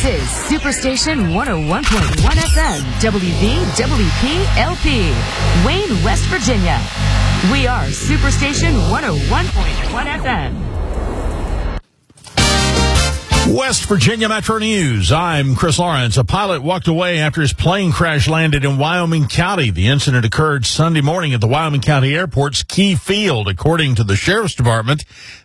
is Superstation 101.1 FM, WVWP-LP, Wayne, West Virginia. We are Superstation 101.1 FM. West Virginia Metro News. I'm Chris Lawrence. A pilot walked away after his plane crash landed in Wyoming County. The incident occurred Sunday morning at the Wyoming County Airport's Key Field. According to the Sheriff's Department,